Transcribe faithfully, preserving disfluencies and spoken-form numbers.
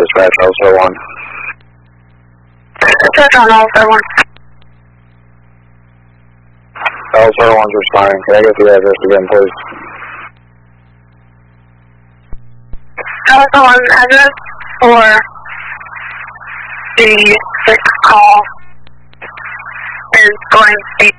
dispatch, L one. Dispatch on L one. L one's responding. Can I get the address again, please? L one address for the sixth call is going to be